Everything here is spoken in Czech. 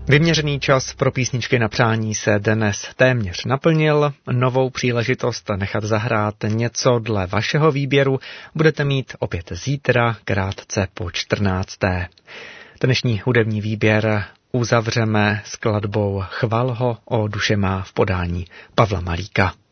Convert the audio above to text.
Vyměřený čas pro písničky na přání se dnes téměř naplnil. Novou příležitost nechat zahrát něco dle vašeho výběru budete mít opět zítra, krátce po 14. Dnešní hudební výběr uzavřeme skladbou Chval ho, o duše má v podání Pavla Malíka.